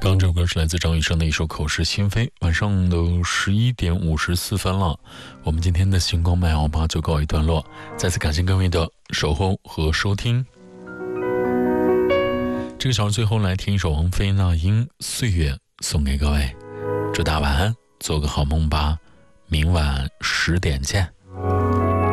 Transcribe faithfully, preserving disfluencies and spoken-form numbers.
刚这首歌是来自张雨生的一首《口是心非》。晚上都十一点五十四分了，我们今天的星光麦奥吧就告一段落。再次感谢各位的守候和收听。这个小时最后来听一首王菲那英《岁月》，送给各位，祝大家晚安，做个好梦吧。明晚十点见。